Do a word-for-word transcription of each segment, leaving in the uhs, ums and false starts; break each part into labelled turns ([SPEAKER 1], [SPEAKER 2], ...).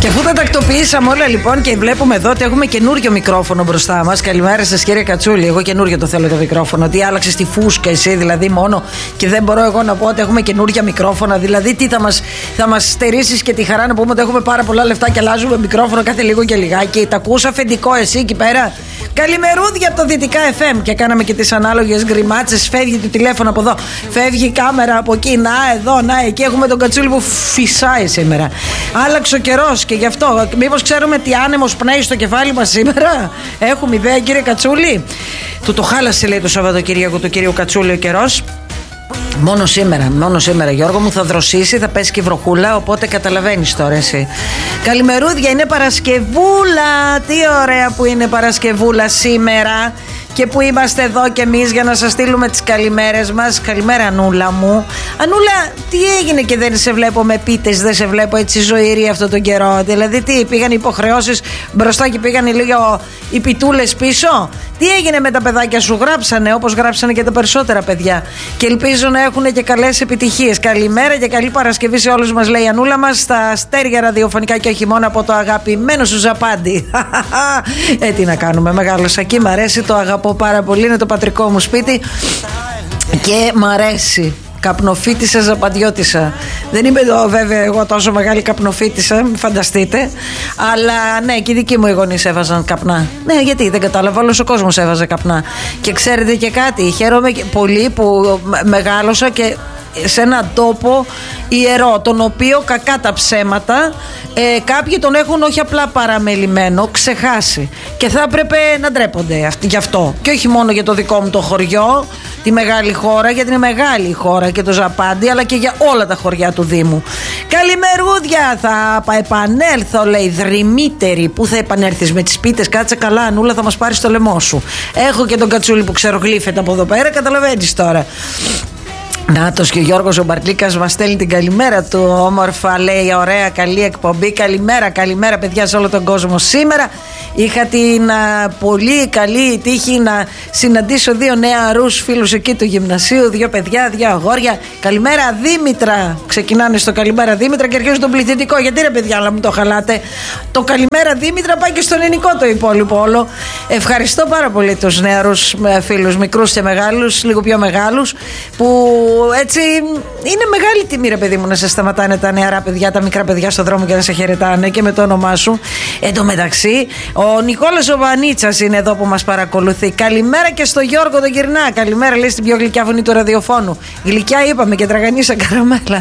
[SPEAKER 1] Και αφού τα τακτοποιήσαμε όλα λοιπόν και βλέπουμε εδώ ότι έχουμε καινούριο μικρόφωνο μπροστά μας. Καλημέρα σας κύριε Κατσούλη. Εγώ καινούριο το θέλω το μικρόφωνο. Τι άλλαξε στη φούσκα εσύ δηλαδή μόνο και δεν μπορώ εγώ να πω ότι έχουμε καινούρια μικρόφωνα. Δηλαδή τι θα μας, θα μας στερήσεις και τη χαρά να πούμε ότι έχουμε πάρα πολλά λεφτά και αλλάζουμε μικρόφωνο κάθε λίγο και λιγάκι. Τα ακούς αφεντικό εσύ εκεί πέρα. Καλημερούδια από το Δυτικά εφ εμ. Και κάναμε και τις ανάλογες γκριμάτσες. Φεύγει το τηλέφωνο από εδώ, φεύγει η κάμερα από εκεί. Να εδώ, να εκεί. Έχουμε τον Κατσούλη που φυσάει σήμερα. Άλλαξε ο καιρός και γι' αυτό. Μήπως ξέρουμε τι άνεμος πνέει στο κεφάλι μας σήμερα. Έχουμε ιδέα, κύριε Κατσούλη? Του το χάλασε, λέει, το Σαββατοκύριακο του κυρίου Κατσούλη ο καιρός. Μόνο σήμερα, μόνο σήμερα Γιώργο μου, θα δροσίσει, θα πέσει και βροχούλα, οπότε καταλαβαίνεις τώρα εσύ. Καλημερούδια, είναι Παρασκευούλα. Τι ωραία που είναι Παρασκευούλα σήμερα και που είμαστε εδώ κι εμείς για να σας στείλουμε τις καλημέρες μας. Καλημέρα Ανούλα μου. Ανούλα, τι έγινε και δεν σε βλέπω με πίτες, δεν σε βλέπω έτσι ζωηρή αυτό τον καιρό? Δηλαδή τι, πήγαν οι υποχρεώσεις μπροστά και πήγαν λίγο οι πιτούλες πίσω? Τι έγινε με τα παιδάκια σου? Γράψανε όπως γράψανε και τα περισσότερα παιδιά και ελπίζω να έχουν και καλές επιτυχίες. Καλημέρα και καλή Παρασκευή σε όλους μας, λέει η Ανούλα μας, στα αστέρια ραδιοφωνικά και όχι μόνο από το αγαπημένο σου Ζαπάντι. Ε, τι να κάνουμε, μεγάλωσα εκεί, μ' αρέσει, το αγαπώ πάρα πολύ, είναι το πατρικό μου σπίτι και μ' αρέσει. Καπνοφύτησα, ζαπαντιώτησα. Δεν είμαι εδώ βέβαια εγώ τόσο μεγάλη καπνοφύτησα, μην φανταστείτε. Αλλά ναι, και οι δικοί μου οι γονείς έβαζαν καπνά. Ναι, γιατί δεν κατάλαβα, όλος ο κόσμος έβαζε καπνά. Και ξέρετε και κάτι, χαίρομαι πολύ που μεγάλωσα και σε έναν τόπο ιερό, τον οποίο κακά τα ψέματα ε, κάποιοι τον έχουν όχι απλά παραμελημένο, ξεχάσει. Και θα έπρεπε να ντρέπονται αυτοί γι' αυτό. Και όχι μόνο για το δικό μου το χωριό, τη μεγάλη χώρα, γιατί είναι μεγάλη η χώρα και το Ζαπάντι, αλλά και για όλα τα χωριά του Δήμου. Καλημερούδια, θα επανέλθω, λέει Δρυμύτερη. Πού θα επανέλθεις με τις πίτες? Κάτσε καλά, Ανούλα, θα μας πάρει το λαιμό σου. Έχω και τον Κατσούλη που ξερογλύφεται από εδώ πέρα, καταλαβαίνεις τώρα. Νάτος και ο Γιώργος ο Μπαρτλίκας μας στέλνει την καλημέρα του. Όμορφα, λέει, ωραία, καλή εκπομπή. Καλημέρα, καλημέρα παιδιά σε όλο τον κόσμο. Σήμερα είχα την α, πολύ καλή τύχη να συναντήσω δύο νεαρούς φίλους εκεί του γυμνασίου. Δύο παιδιά, δύο αγόρια. Καλημέρα Δήμητρα. Ξεκινάνε στο καλημέρα Δήμητρα και αρχίζουν τον πληθυντικό. Γιατί ρε παιδιά, αλλά μου το χαλάτε. Το καλημέρα Δήμητρα πάει και στον ελληνικό το υπόλοιπο όλο. Ευχαριστώ πάρα πολύ τους νεαρούς φίλους, μικρούς και μεγάλους, λίγο πιο μεγάλους, που έτσι είναι μεγάλη τιμή ρε παιδί μου να σε σταματάνε τα νεαρά παιδιά, τα μικρά παιδιά στον δρόμο και να σε χαιρετάνε και με το όνομά σου. Εν τω μεταξύ ο Νικόλας ο Βανίτσας είναι εδώ που μας παρακολουθεί. Καλημέρα και στο Γιώργο τον Γυρνά. Καλημέρα, λέει, στην πιο γλυκιά φωνή του ραδιοφώνου. Γλυκιά είπαμε και τραγανίσα καραμέλα.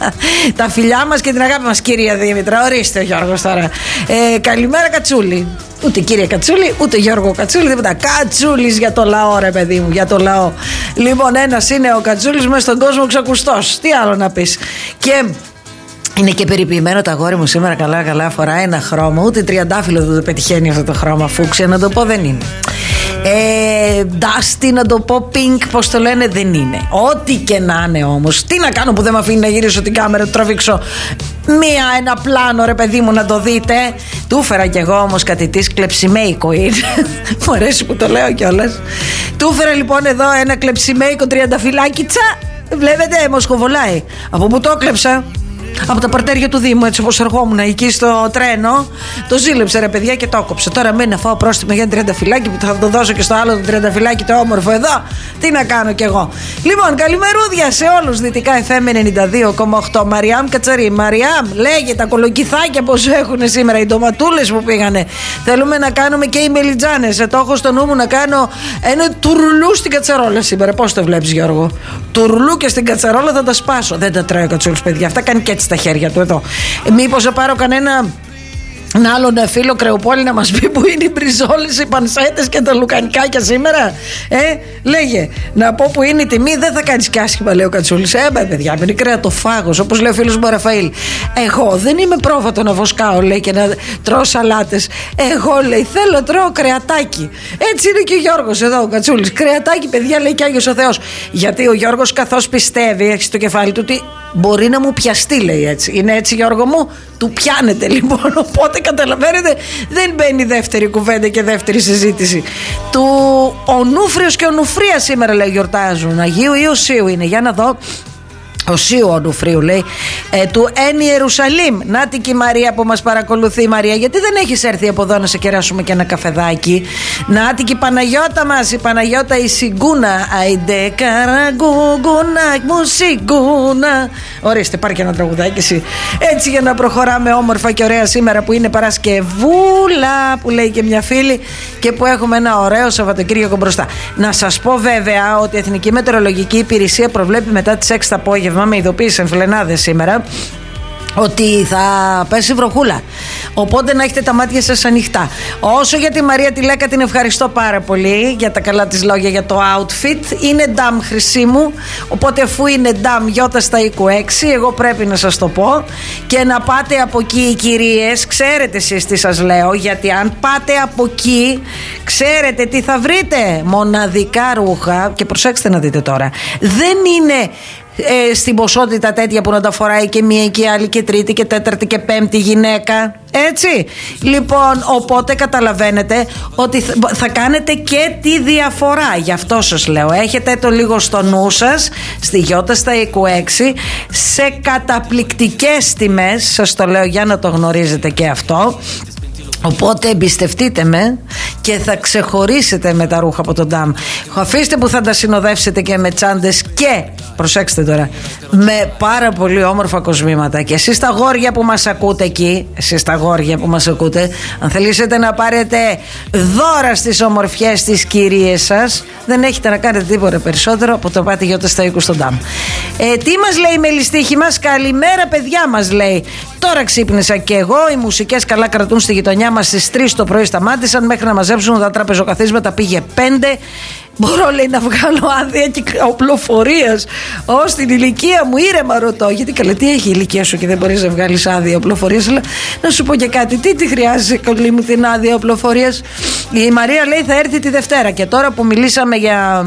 [SPEAKER 1] Τα φιλιά μας και την αγάπη μας, κυρία Δήμητρα. Ορίστε ο Γιώργος τώρα. Ε, καλημέρα Κατσούλη. Ούτε κύριε Κατσούλη, ούτε Γιώργο Κατσούλη, τίποτα. Κατσούλης για το λαό, ρε παιδί μου, για το λαό. Λοιπόν, ένας είναι ο Κατσούλης μες στον κόσμο ξακουστός. Τι άλλο να πεις. Και είναι και περιποιημένο το αγόρι μου σήμερα, καλά καλά, φοράει ένα χρώμα. Ούτε τριαντάφυλλο δεν το πετυχαίνει αυτό το χρώμα. Φούξια να το πω δεν είναι. Ε, Dusty να το πω, pink, πως το λένε, δεν είναι. Ό,τι και να είναι όμως. Τι να κάνω που δεν με αφήνει να γυρίσω την κάμερα, του τραβήξω μία, ένα πλάνο ρε παιδί μου να το δείτε. Του έφερα κι εγώ όμως κάτι της, κλεψιμέικο είναι. Μου αρέσει που το λέω κιόλας. Του έφερα λοιπόν εδώ ένα κλεψιμέικο τριανταφυλλάκι, τσα. Βλέπετε, μοσχοβολάει. Από που το έκλεψα, από τα παρτέρια του Δήμου, έτσι όπως ερχόμουν εκεί στο τρένο, το ζήλεψε ρε παιδιά και το έκοψε. Τώρα μένει να φάω πρόστιμο για ένα τριανταφυλλάκι που θα το δώσω και στο άλλο το τριανταφυλλάκι το όμορφο εδώ. Τι να κάνω κι εγώ. Λοιπόν, καλημερούδια σε όλους. Δυτικά εφ εμ ενενήντα δύο κόμμα οκτώ. Μαριάμ Κατσαρή. Μαριάμ, λέγε τα κολοκυθάκια πως έχουν σήμερα, οι ντοματούλες που πήγανε. Θέλουμε να κάνουμε και οι μελιτζάνες. Ε, το έχω στο νου μου να κάνω ένα τουρλού στην κατσαρόλα σήμερα. Πώς το βλέπεις, Γιώργο? Τουρλού και στην κατσαρόλα θα τα σπάσω. Δεν τα τρώει ο Κατσούλης, παιδιά. Αυτά κάνει και έτσι στα χέρια του εδώ. Ε, μήπως θα πάρω κανένα ένα άλλον φίλο Κρεοπόλη να μας πει που είναι οι μπριζόλες, οι πανσέτες και τα λουκανικάκια σήμερα. Ε, λέγε, να πω που είναι η τιμή, δεν θα κάνεις και άσχημα, λέει ο Κατσούλης. Ε, μπα, παιδιά, είναι κρεατοφάγος, όπως λέει ο φίλος μου Ραφαήλ. Εγώ δεν είμαι πρόβατο να βοσκάω, λέει, και να τρώω σαλάτες. Εγώ, λέει, θέλω τρώω κρεατάκι. Έτσι είναι και ο Γιώργος εδώ, ο Κατσούλης. Κρεατάκι, παιδιά, λέει, και Άγιος ο Θεός. Γιατί ο Γιώργος, καθώς πιστεύει, έχει στο κεφάλι του ότι μπορεί να μου πιαστεί, λέει έτσι. Είναι έτσι, Γιώργο μου, του πιάνεται λοιπόν. Οπότε καταλαβαίνετε, δεν μπαίνει δεύτερη κουβέντα και δεύτερη συζήτηση. Του ο Νούφριος και ο Νουφρία σήμερα, λέει, γιορτάζουν. Αγίου Ιωσίου είναι. Για να δω. Οσίου Ονουφρίου λέει, ε, του Εν Ιερουσαλήμ. Νάτι και η Μαρία που μας παρακολουθεί. Η Μαρία, γιατί δεν έχεις έρθει από εδώ να σε κεράσουμε και ένα καφεδάκι? Νάτι και η Παναγιώτα μας, η Παναγιώτα η Σιγκούνα. Αϊντε καραγκούγκουνα μου Σιγκούνα. Ορίστε, πάρει και ένα τραγουδάκι εσύ. Έτσι για να προχωράμε όμορφα και ωραία σήμερα που είναι Παρασκευούλα, που λέει και μια φίλη, και που έχουμε ένα ωραίο Σαββατοκύριακο μπροστά. Να σας πω βέβαια ότι η Εθνική Μετεωρολογική Υπηρεσία προβλέπει μετά τις έξι το απόγευμα, με ειδοποίησαν φλενάδες σήμερα, ότι θα πέσει βροχούλα. Οπότε να έχετε τα μάτια σας ανοιχτά. Όσο για τη Μαρία τη Λέκα, την ευχαριστώ πάρα πολύ για τα καλά της λόγια για το outfit. Είναι ντάμ, χρυσή μου. Οπότε αφού είναι ντάμ γιώτα στα είκοσι έξι, εγώ πρέπει να σας το πω. Και να πάτε από εκεί οι κυρίες. Ξέρετε εσείς τι σας λέω, γιατί αν πάτε από εκεί, ξέρετε τι θα βρείτε? Μοναδικά ρούχα. Και προσέξτε να δείτε τώρα, δεν είναι Ε, στην ποσότητα τέτοια που να τα φοράει και μία και άλλη και τρίτη και τέταρτη και πέμπτη γυναίκα. Έτσι. Λοιπόν, οπότε καταλαβαίνετε ότι θα κάνετε και τη διαφορά. Γι' αυτό σας λέω, έχετε το λίγο στο νου σας, στη Γιώτα στα είκοσι έξι, σε καταπληκτικές τιμές. Σας το λέω για να το γνωρίζετε και αυτό. Οπότε εμπιστευτείτε με και θα ξεχωρίσετε με τα ρούχα από τον ντάμ. Αφήστε που θα τα συνοδεύσετε και με τσάντες και, προσέξτε τώρα, με πάρα πολύ όμορφα κοσμήματα. Και εσείς τα γόρια που μας ακούτε εκεί, εσείς τα γόρια που μας ακούτε, αν θελήσετε να πάρετε δώρα στις ομορφιές της κυρίες σας, δεν έχετε να κάνετε τίποτα περισσότερο από το πάτε γιώτα στα είκοσι στον ντάμ. Ε, τι μας λέει η μελιστήχη μας? Καλημέρα παιδιά, μας λέει. Τώρα ξύπνησα και εγώ. Οι μουσικές καλά κρατούν στη γειτονιά μας. Στις τρεις το πρωί σταμάτησαν, μέχρι να μαζέψουν τα τραπεζοκαθίσματα πήγε πέντε. Μπορώ, λέει, να βγάλω άδεια κυκλοφορίας ως την ηλικία μου? Ήρεμα ρωτώ, γιατί καλά, τι έχει η ηλικία σου και δεν μπορείς να βγάλεις άδεια οπλοφορίας? Αλλά να σου πω και κάτι, τι τη χρειάζεσαι, κολλή μου, την άδεια οπλοφορίας? Η Μαρία λέει θα έρθει τη Δευτέρα. Και τώρα που μιλήσαμε για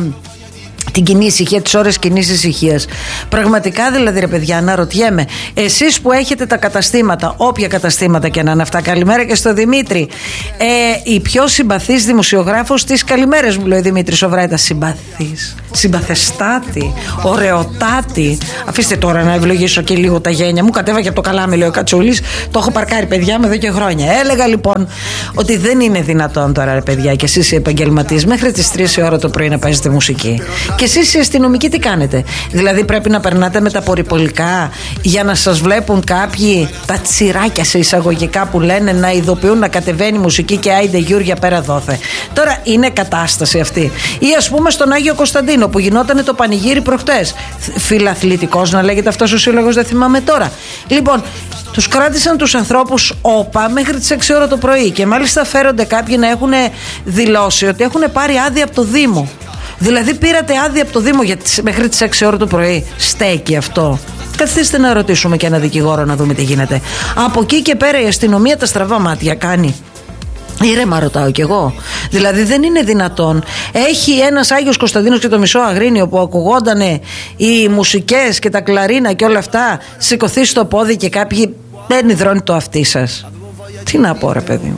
[SPEAKER 1] την κοινή ησυχία, τις ώρες κοινής ησυχίας, πραγματικά δηλαδή ρε παιδιά, αναρωτιέμαι, εσείς που έχετε τα καταστήματα, όποια καταστήματα και να είναι αυτά, καλημέρα και στο Δημήτρη, ε, η πιο συμπαθής δημοσιογράφος της καλημέρας μου, λέει ο Δημήτρης ο Βρέτας. Συμπαθής, συμπαθεστάτη, ωραιοτάτη. Αφήστε τώρα να ευλογήσω και λίγο τα γένια μου. Κατέβα και από το καλάμι, λέει ο Κατσούλης. Το έχω παρκάρει, παιδιά μου, εδώ και χρόνια. Έλεγα λοιπόν ότι δεν είναι δυνατόν τώρα, ρε παιδιά, και εσείς οι επαγγελματίες μέχρι τις τρεις η ώρα το πρωί να παίζετε μουσική. Και εσείς οι αστυνομικοί τι κάνετε? Δηλαδή πρέπει να περνάτε με τα πορυπολικά για να σας βλέπουν κάποιοι, τα τσιράκια σε εισαγωγικά που λένε, να ειδοποιούν να κατεβαίνει μουσική και άιντε Γιούρια πέρα δόθε. Τώρα είναι κατάσταση αυτή. Ή ας πούμε στον Άγιο Κωνσταντίνο που γινόταν το πανηγύρι προχτές. Φιλαθλητικός να λέγεται αυτός ο σύλλογος, δεν θυμάμαι τώρα. Λοιπόν, τους κράτησαν τους ανθρώπους όπα μέχρι τις έξι ώρα το πρωί και μάλιστα φέρονται κάποιοι να έχουν δηλώσει ότι έχουν πάρει άδεια από το Δήμο. Δηλαδή πήρατε άδεια από το Δήμο για τις, μέχρι τις έξι ώρα το πρωί? Στέκει αυτό? Καθίστε να ρωτήσουμε και ένα δικηγόρο να δούμε τι γίνεται. Από εκεί και πέρα η αστυνομία τα στραβά μάτια κάνει. Ήρεμα ρωτάω κι εγώ. Δηλαδή δεν είναι δυνατόν. Έχει ένας Άγιος Κωνσταντίνος και το Μισό Αγρίνιο που ακουγόντανε οι μουσικές και τα κλαρίνα και όλα αυτά, σηκωθεί στο πόδι και κάποιοι δεν υδρώνει το αυτί σας. Τι να πω, ρε παιδί μου.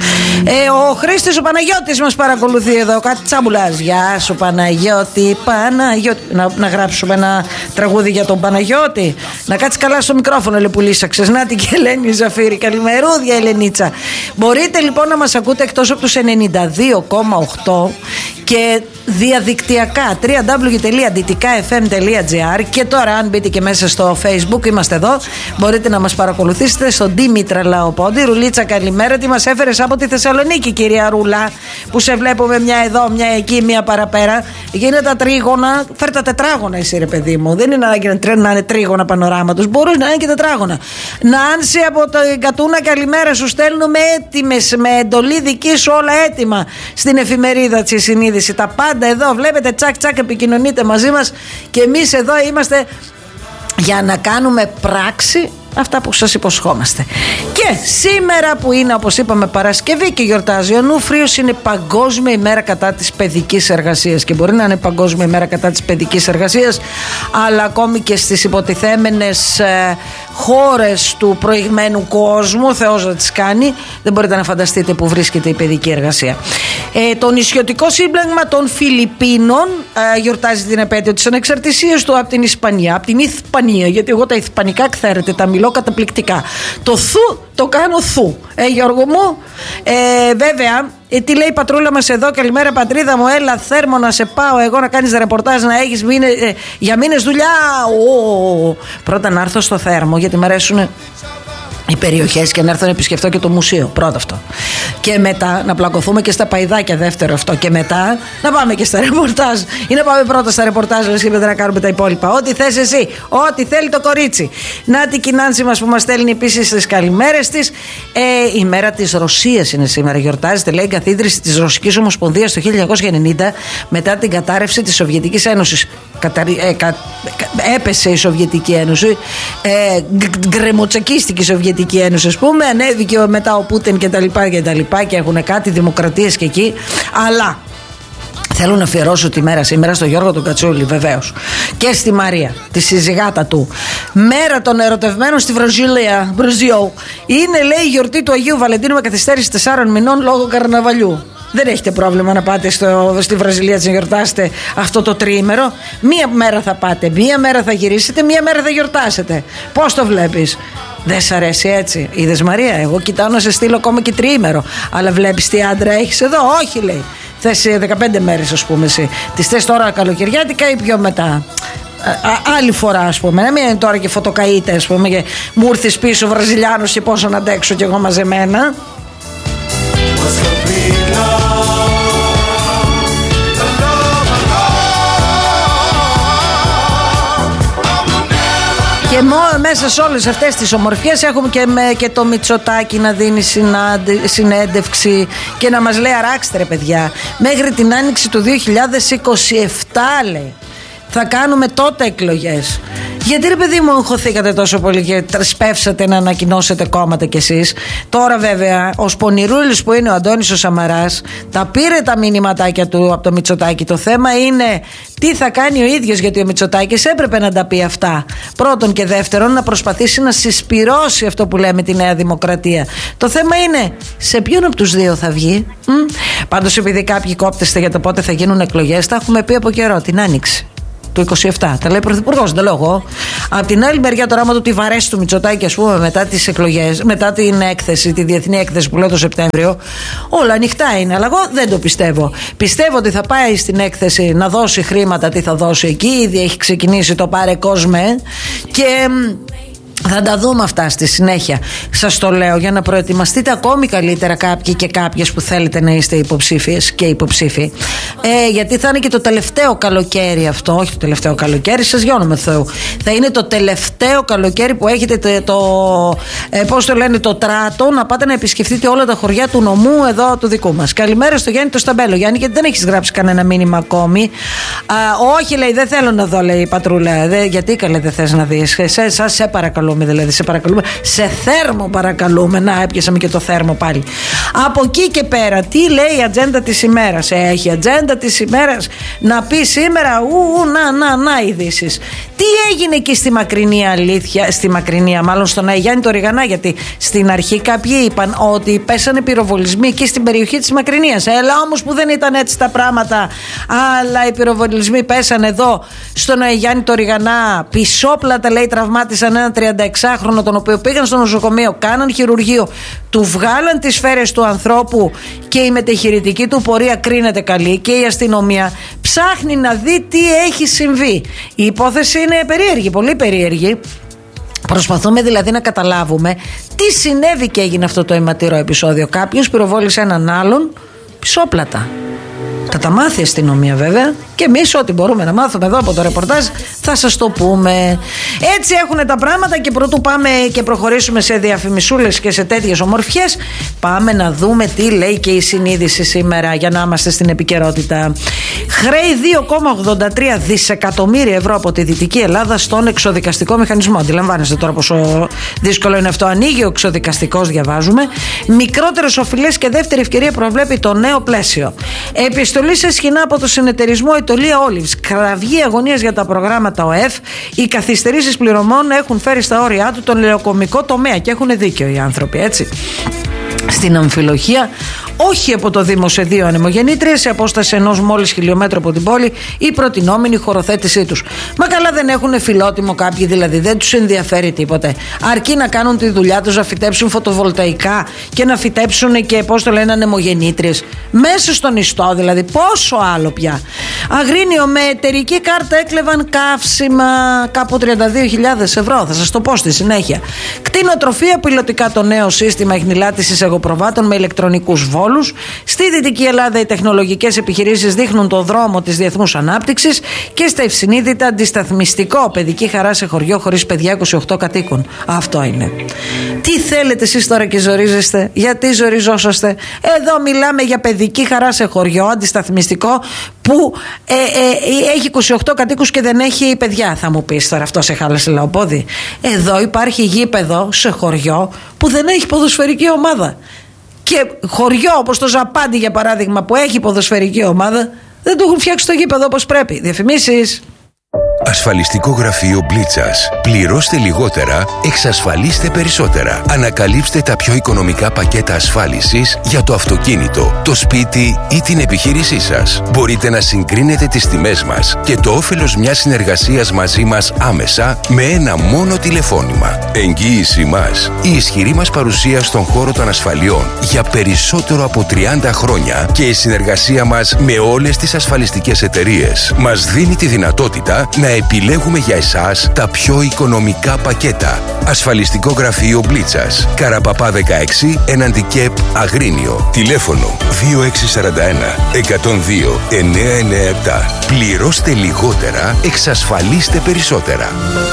[SPEAKER 1] Ε, ο Χρήστος ο Παναγιώτης μας παρακολουθεί εδώ. Κάτι τσάμπουλας. Γεια σου Παναγιώτη, Παναγιώτη. Να, να γράψουμε ένα τραγούδι για τον Παναγιώτη. Να κάτσει καλά στο μικρόφωνο, λέει, που λύσαξες. Να την και Ελένη Ζαφύρη. Καλημερούδια Ελενίτσα. Μπορείτε λοιπόν να μας ακούτε εκτός από τους ενενήντα δύο κόμμα οκτώ και διαδικτυακά double-u double-u double-u τελεία ντυτικά εφ εμ τελεία τζι άρ. Και τώρα αν μπείτε και μέσα στο Facebook, είμαστε εδώ, μπορείτε να μας παρακολουθήσετε στον Δήμητρα Λαοπόντι. Ρουλίτσα, καλημέρα. Τι μας έφερες από τη Θεσσαλονίκη, κυρία Ρούλα, που σε βλέπουμε μια εδώ, μια εκεί, μια παραπέρα? Γίνεται τα τρίγωνα. Φέρ τα τετράγωνα εσύ, ρε παιδί μου. Δεν είναι ανάγκη να είναι τρίγωνα πανοράματος. Μπορούν να είναι και τετράγωνα. Νάνση από το Κατούνα, καλημέρα. Σου στέλνουμε έτοιμες, με εντολή δική σου, όλα έτοιμα στην εφημερίδα της Συνείδηση. Τα πάντα εδώ βλέπετε, τσακ τσακ, επικοινωνείτε μαζί μας και εμείς εδώ είμαστε για να κάνουμε πράξη αυτά που σας υποσχόμαστε. Και σήμερα που είναι, όπως είπαμε, Παρασκευή και γιορτάζει ο Νούφριος, είναι Παγκόσμια ημέρα κατά της παιδικής εργασίας. Και μπορεί να είναι Παγκόσμια ημέρα κατά της παιδικής εργασίας, αλλά ακόμη και στις υποτιθέμενες ε, χώρες του προηγμένου κόσμου, Θεός να τις κάνει, δεν μπορείτε να φανταστείτε που βρίσκεται η παιδική εργασία. Ε, το νησιωτικό σύμπλεγμα των Φιλιππίνων ε, γιορτάζει την επέτειο της ανεξαρτησίας του από την Ισπανία. Από την Ισπανία, γιατί εγώ τα ισπανικά, ξέρετε, τα μιλώ καταπληκτικά. Το θου το κάνω θου. Ε, Γιώργο μου. Ε, βέβαια, ε, τι λέει η πατρούλα μας εδώ? Καλημέρα, πατρίδα μου. Έλα, Θέρμο, να σε πάω εγώ να κάνεις ρεπορτάζ, να έχεις μήνε, ε, για μήνες δουλειά. Ω, πρώτα να έρθω στο Θέρμο, γιατί μου αρέσουν οι περιοχές και να έρθω να επισκεφτώ και το μουσείο. Πρώτο αυτό. Και μετά να πλακωθούμε και στα παϊδάκια. Δεύτερο αυτό. Και μετά να πάμε και στα ρεπορτάζ. Ή να πάμε πρώτα στα ρεπορτάζ και μετά να κάνουμε τα υπόλοιπα. Ό,τι θες εσύ. Ό,τι θέλει το κορίτσι. Να την Κινάνση μας που μας στέλνει επίσης τις καλημέρες της. Ε, η μέρα της Ρωσίας είναι σήμερα. Γιορτάζεται, λέει, η καθίδρυση της Ρωσικής Ομοσπονδίας το χίλια εννιακόσια ενενήντα μετά την κατάρρευση της Σοβιετικής Ένωσης. Καταρρι... Ε, κα... Έπεσε η Σοβιετική Ένωση. Ε, γκρεμοτσακίστηκε η Σοβιετική Ένωση, ας πούμε. Ανέβηκε μετά ο Πούτιν και τα λοιπά και τα λοιπά και έχουν κάτι δημοκρατίες και εκεί. Αλλά θέλω να αφιερώσω τη μέρα σήμερα στο Γιώργο τον Κατσούλη, βεβαίως. Και στη Μαρία, τη συζυγάτα του. Μέρα των ερωτευμένων στη Βραζιλία. Μπραζιό. Είναι, λέει, η γιορτή του Αγίου Βαλεντίνου με καθυστέρηση τεσσάρων μηνών λόγω καρναβαλιού. Δεν έχετε πρόβλημα να πάτε στο, στη Βραζιλία να γιορτάσετε αυτό το τριήμερο. Μία μέρα θα πάτε, μία μέρα θα γυρίσετε, μία μέρα θα γιορτάσετε. Πώς το βλέπεις? Δεν σ' αρέσει έτσι? Είδες, Μαρία, εγώ κοιτάω να σε στείλω ακόμα και τριήμερο. Αλλά βλέπεις τι άντρα έχεις εδώ? Όχι, λέει. Θες δεκαπέντε μέρες, ας πούμε, εσύ. Τις θες τώρα καλοκαιριάτικα ή πιο μετά? Α, άλλη φορά, ας πούμε. Να μην είναι τώρα και φωτοκαΐτε, ας πούμε, και μου ήρθες πίσω Βραζιλιάνος και πόσο να αντέξω κι εγώ μαζεμένα. Και μέσα σε όλες αυτές τις ομορφιές έχουμε και, με, και το Μητσοτάκη να δίνει συνάντε, συνέντευξη και να μας λέει, αράξτε ρε παιδιά, μέχρι την άνοιξη του δύο χιλιάδες είκοσι επτά, λέει, θα κάνουμε τότε εκλογές. Γιατί, ρε παιδί μου, αγχωθήκατε τόσο πολύ και σπεύσατε να ανακοινώσετε κόμματα κι εσείς? Τώρα, βέβαια, ο σπονηρούλης που είναι ο Αντώνης ο Σαμαράς τα πήρε τα μηνυματάκια του από το Μητσοτάκη. Το θέμα είναι τι θα κάνει ο ίδιος, γιατί ο Μητσοτάκης έπρεπε να τα πει αυτά. Πρώτον, και δεύτερον, να προσπαθήσει να συσπυρώσει αυτό που λέμε τη Νέα Δημοκρατία. Το θέμα είναι σε ποιον από τους δύο θα βγει. Μ? Πάντως, επειδή κάποιοι κόπτεστε για το πότε θα γίνουν εκλογές, τα έχουμε πει από καιρό, την Άνοιξη του είκοσι επτά. Τα λέει ο Πρωθυπουργός, δεν λέω εγώ. Απ' την άλλη μεριά, τώρα, άμα του τη βαρέσει του Μητσοτάκη, ας πούμε, μετά τις εκλογές, μετά την έκθεση, τη διεθνή έκθεση που λέω το Σεπτέμβριο, όλα ανοιχτά είναι. Αλλά εγώ δεν το πιστεύω. Πιστεύω ότι θα πάει στην έκθεση να δώσει χρήματα, τι θα δώσει εκεί. Ήδη έχει ξεκινήσει το πάρε κόσμε και θα τα δούμε αυτά στη συνέχεια. Σας το λέω για να προετοιμαστείτε ακόμη καλύτερα κάποιοι και κάποιες που θέλετε να είστε υποψήφιες και υποψήφοι. Ε, γιατί θα είναι και το τελευταίο καλοκαίρι αυτό. Όχι το τελευταίο καλοκαίρι, σας γιώνω με Θεού. Θα είναι το τελευταίο καλοκαίρι που έχετε το, το ε, πώς το λένε, το τράτο να πάτε να επισκεφτείτε όλα τα χωριά του νομού εδώ του δικού μας. Καλημέρα στο Γιάννη το Σταμπέλο. Γιάννη, γιατί δεν έχεις γράψει κανένα μήνυμα ακόμη? Α, όχι, λέει, δεν θέλω να δω, λέει η πατρούλα. Δε, γιατί, καλέ, δεν θες να δεις? Σε, σε, σε παρακαλώ. Δηλαδή, σε παρακαλούμε, σε Θέρμο παρακαλούμε. Να, έπιασαμε και το Θέρμο πάλι. Από εκεί και πέρα, τι λέει η ατζέντα της ημέρας? Έχει ατζέντα της ημέρας να πει σήμερα, ου, να, να, να ειδήσεις. Τι έγινε εκεί στη μακρινή αλήθεια, στη μακρινή, μάλλον στον Αγιάννη το Ριγανά, γιατί στην αρχή κάποιοι είπαν ότι πέσανε πυροβολισμοί εκεί στην περιοχή της Μακρινίας. Έλα όμως που δεν ήταν έτσι τα πράγματα, αλλά οι πυροβολισμοί πέσανε εδώ στον Αγιάννη το Ριγανά. Πισόπλατα, λέει, τραυμάτισαν έναν τριανταεξάχρονο, τον οποίο πήγαν στο νοσοκομείο, κάναν χειρουργείο, του βγάλαν τις σφαίρες του ανθρώπου και η μετεχειρητική του πορεία κρίνεται καλή και η αστυνομία ψάχνει να δει τι έχει συμβεί. Η υπόθεση είναι περίεργη, πολύ περίεργη. Προσπαθούμε δηλαδή να καταλάβουμε τι συνέβη και έγινε αυτό το αιματηρό επεισόδιο. Κάποιος πυροβόλησε έναν άλλον πισόπλατα. Θα τα μάθει η αστυνομία, βέβαια, και εμείς ό,τι μπορούμε να μάθουμε εδώ από το ρεπορτάζ θα σας το πούμε. Έτσι έχουν τα πράγματα και πρωτού πάμε και προχωρήσουμε σε διαφημισούλες και σε τέτοιες ομορφιές, πάμε να δούμε τι λέει και η συνείδηση σήμερα για να είμαστε στην επικαιρότητα. Χρέη δύο κόμμα ογδόντα τρία δισεκατομμύρια ευρώ από τη Δυτική Ελλάδα στον εξοδικαστικό μηχανισμό. Αντιλαμβάνεστε τώρα πόσο δύσκολο είναι αυτό. Ανοίγει ο εξοδικαστικός, διαβάζουμε. Μικρότερες οφειλές και δεύτερη ευκαιρία προβλέπει το νέο πλαίσιο. Επιστολή σε σχοινά από το συνεταιρισμό Ιτωλία Olives. Κραυγή αγωνίας για τα προγράμματα ΟΕΦ. Οι καθυστερήσεις πληρωμών έχουν φέρει στα όρια του τον λεωκομικό τομέα και έχουν δίκιο οι άνθρωποι, έτσι. Στην αμφιλοχία όχι από το Δήμο σε δύο ανεμογεννήτριες σε απόσταση ενός μόλις χιλιόμετρου από την πόλη η προτινόμενη χωροθέτησή τους. Μα καλά, δεν έχουν φιλότιμο κάποιοι, δηλαδή δεν τους ενδιαφέρει τίποτε. Αρκεί να κάνουν τη δουλειά τους, να φυτέψουν φωτοβολταϊκά και να φυτέψουν και, πώς το λένε, ανεμογεννήτριες. Μέσα στον ιστό, δηλαδή. Πόσο άλλο πια. Αγρίνιο, με εταιρική κάρτα έκλεβαν καύσιμα κάπου τριάντα δύο χιλιάδες ευρώ. Θα σας το πω στη συνέχεια. Κτηνοτροφία, πιλωτικά το νέο σύστημα ιχνηλάτησης εγωπροβάτων με ηλεκτρονικούς βόλους. Στη Δυτική Ελλάδα οι τεχνολογικές επιχειρήσεις δείχνουν το δρόμο της διεθνούς ανάπτυξης. Και στα Ευσυνείδητα, αντισταθμιστικό, παιδική χαρά σε χωριό χωρίς παιδιά είκοσι οκτώ κατοίκων. Αυτό είναι. Τι θέλετε εσείς τώρα και ζορίζεστε? Γιατί ζοριζόσαστε? Εδώ μιλάμε για παιδική χαρά σε χωριό, αντισταθμιστικό, που ε, ε, έχει είκοσι οκτώ κατοίκους και δεν έχει παιδιά. Θα μου πεις τώρα, αυτό σε χάλασε λαοπόδι? Εδώ υπάρχει γήπεδο σε χωριό που δεν έχει ποδοσφαιρική ομάδα. Και χωριό όπως το Ζαπάντι, για παράδειγμα, που έχει ποδοσφαιρική ομάδα, δεν του έχουν φτιάξει το γήπεδο όπως πρέπει. Διαφημίσεις.
[SPEAKER 2] Ασφαλιστικό γραφείο Μπλίτσας. Πληρώστε λιγότερα, εξασφαλίστε περισσότερα. Ανακαλύψτε τα πιο οικονομικά πακέτα ασφάλισης για το αυτοκίνητο, το σπίτι ή την επιχείρησή σας. Μπορείτε να συγκρίνετε τις τιμές μας και το όφελος μιας συνεργασίας μαζί μας άμεσα με ένα μόνο τηλεφώνημα. Εγγύηση μας. Η ισχυρή μας παρουσία στον χώρο των ασφαλιών για περισσότερο από τριάντα χρόνια και η συνεργασία μας με όλες τις ασφαλιστικές εταιρείες μας δίνει τη δυνατότητα να επιλέγουμε για εσάς τα πιο οικονομικά πακέτα. Ασφαλιστικό γραφείο Μπλίτσας. Καραπαπά δεκαέξι, έναντι ΚΕΠ Αγρίνιο. Τηλέφωνο δύο έξι τέσσερα ένα εκατόν δύο εννιακόσια ενενήντα επτά. Πληρώστε λιγότερα, εξασφαλίστε περισσότερα.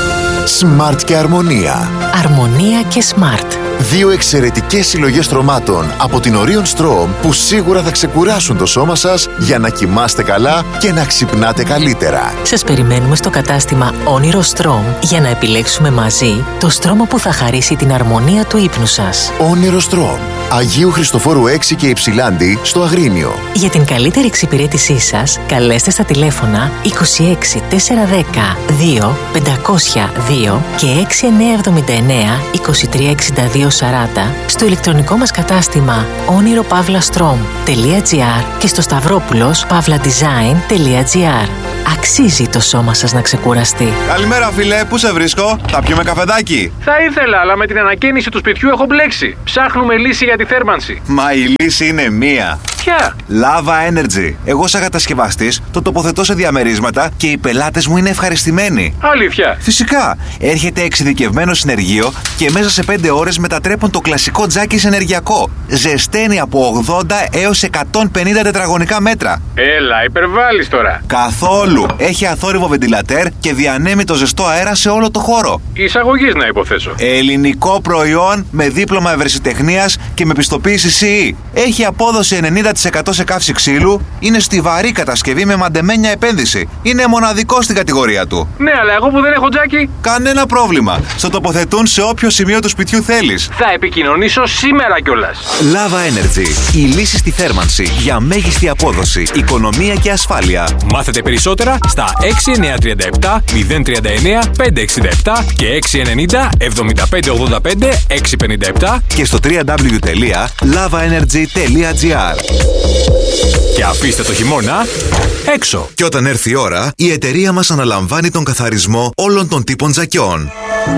[SPEAKER 3] Smart και Αρμονία.
[SPEAKER 4] Αρμονία και Smart.
[SPEAKER 3] Δύο εξαιρετικές συλλογές στρωμάτων από την Orion Strom που σίγουρα θα ξεκουράσουν το σώμα σας για να κοιμάστε καλά και να ξυπνάτε καλύτερα.
[SPEAKER 4] Σας περιμένουμε στο κατάστημα Όνειρο Strom για να επιλέξουμε μαζί το στρώμα που θα χαρίσει την αρμονία του ύπνου σας.
[SPEAKER 3] Όνειρο Strom. Αγίου Χριστοφόρου έξι και Υψηλάντη στο Αγρίνιο.
[SPEAKER 4] Για την καλύτερη εξυπηρέτησή σας, καλέστε στα τηλέφωνα είκοσι έξι τετρακόσια δέκα δύο πεντακόσια δύο και έξι εννιακόσια εβδομήντα εννέα είκοσι τρία εξήντα δύο σαράντα στο ηλεκτρονικό μας κατάστημα όνειρο παύλα στρομ τελεία τζι άρ και στο σταυρόπουλος παύλα design τελεία τζι άρ. Αξίζει το σώμα σας να ξεκουραστεί.
[SPEAKER 5] Καλημέρα, φίλε, πού σε βρίσκω? Θα πιούμε καφεδάκι?
[SPEAKER 6] Θα ήθελα, αλλά με την ανακαίνιση του σπιτιού έχω μπλέξει. Ψάχνουμε λύση για τη θέρμανση.
[SPEAKER 5] Μα η λύση είναι μία.
[SPEAKER 6] Ποια?
[SPEAKER 5] Lava Energy. Εγώ, σαν κατασκευαστής, το τοποθετώ σε διαμερίσματα και οι πελάτες μου είναι ευχαριστημένοι.
[SPEAKER 6] Αλήθεια?
[SPEAKER 5] Φυσικά. Έρχεται εξειδικευμένο συνεργείο και μέσα σε πέντε ώρες μετατρέπουν το κλασικό τζάκι σε ενεργειακό. Ζεσταίνει από ογδόντα έως εκατόν πενήντα τετραγωνικά μέτρα.
[SPEAKER 6] Έλα, υπερβάλλεις τώρα.
[SPEAKER 5] Καθόλου. Έχει αθόρυβο βεντιλατέρ και διανέμει το ζεστό αέρα σε όλο το χώρο.
[SPEAKER 6] Εισαγωγής, να υποθέσω.
[SPEAKER 5] Ελληνικό προϊόν με δίπλωμα ευρεσιτεχνίας και με πιστοποίηση σι ι. Έχει απόδοση ενενήντα τοις εκατό σε καύση ξύλου. Είναι στιβαρή κατασκευή με μαντεμένια επένδυση. Είναι μοναδικό στην κατηγορία του.
[SPEAKER 6] Ναι, αλλά εγώ που δεν έχω τζάκι.
[SPEAKER 5] Κανένα πρόβλημα. Στο τοποθετούν σε όποιο σημείο του σπιτιού θέλεις.
[SPEAKER 6] Θα επικοινωνήσω σήμερα κιόλας.
[SPEAKER 5] Lava Energy. Η λύση στη θέρμανση για μέγιστη απόδοση, οικονομία και ασφάλεια.
[SPEAKER 7] Μάθετε περισσότερα στα έξι εννιά τρία επτά μηδέν τρία εννιά πέντε έξι επτά και έξι ενενήντα εβδομήντα πέντε ογδόντα πέντε έξι πενήντα επτά
[SPEAKER 5] και στο double-u double-u double-u τελεία lava energy τελεία τζι άρ.
[SPEAKER 7] Και αφήστε το χειμώνα έξω.
[SPEAKER 3] Και όταν έρθει η ώρα, η εταιρεία μας αναλαμβάνει τον καθαρισμό όλων των τύπων τζακιών.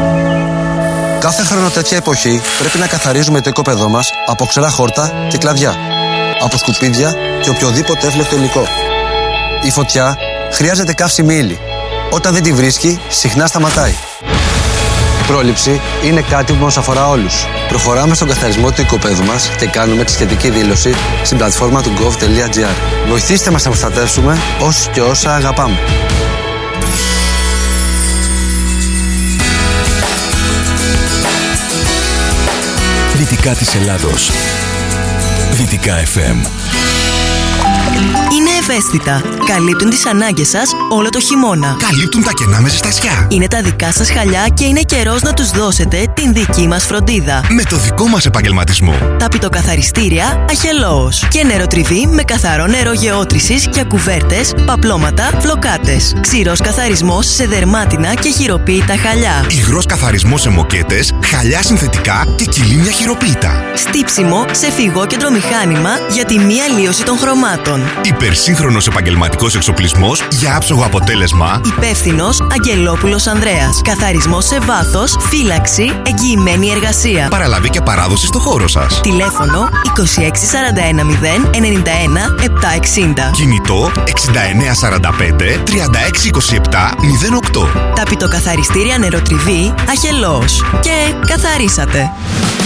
[SPEAKER 8] Κάθε χρόνο τέτοια εποχή πρέπει να καθαρίζουμε το οικόπεδό μας από ξερά χόρτα και κλαδιά, από σκουπίδια και οποιοδήποτε εύλεκτο υλικό. Η φωτιά χρειάζεται καύσιμη ύλη. Όταν δεν τη βρίσκει, συχνά σταματάει. Η πρόληψη είναι κάτι που μας αφορά όλους. Προχωράμε στον καθαρισμό του οικοπαίδου μας και κάνουμε τη σχετική δήλωση στην πλατφόρμα του gov τελεία τζι άρ. Βοηθήστε μας να προστατεύσουμε όσους και όσα αγαπάμε.
[SPEAKER 2] Δυτικά της Ελλάδος. Δυτικά εφ εμ.
[SPEAKER 9] Είναι ευαίσθητα. Καλύπτουν τις ανάγκες σας όλο το χειμώνα.
[SPEAKER 10] Καλύπτουν τα κενά με ζεστασιά.
[SPEAKER 9] Είναι τα δικά σας χαλιά και είναι καιρός να τους δώσετε την δική μας φροντίδα.
[SPEAKER 10] Με το δικό μας επαγγελματισμό.
[SPEAKER 9] Ταπητοκαθαριστήρια Αχελώος. Και νεροτριβή με καθαρό νερό γεώτρησης για κουβέρτες, παπλώματα, φλοκάτες. Ξηρός καθαρισμός σε δερμάτινα και χειροποίητα χαλιά.
[SPEAKER 10] Υγρός καθαρισμός σε μοκέτες, χαλιά συνθετικά και κυλίμια χειροποίητα.
[SPEAKER 9] Στύψιμο σε φυγόκεντρο μηχάνημα για τη μη αλλίωση των χρωμάτων.
[SPEAKER 10] Υπερσύγχρονος επαγγελματικός εξοπλισμός για άψογο αποτέλεσμα.
[SPEAKER 9] Υπεύθυνος Αγγελόπουλος Ανδρέας. Καθαρισμός σε βάθος, φύλαξη, εγγυημένη εργασία.
[SPEAKER 10] Παραλαβή και παράδοση στο χώρο σας.
[SPEAKER 9] Τηλέφωνο είκοσι έξι σαράντα ένα μηδέν ενενήντα ένα επτακόσια εξήντα.
[SPEAKER 10] Κινητό εξήντα εννέα σαράντα πέντε τριάντα έξι είκοσι επτά μηδέν οκτώ.
[SPEAKER 9] Ταπητοκαθαριστήρια Νεροτριβή Αχελώος. Και καθαρίσατε.